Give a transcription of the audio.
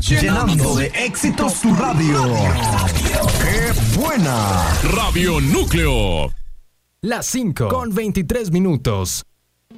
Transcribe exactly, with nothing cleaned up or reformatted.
Llenando de éxitos tu radio. ¡Qué buena! Radio Núcleo. Las cinco con veintitrés minutos.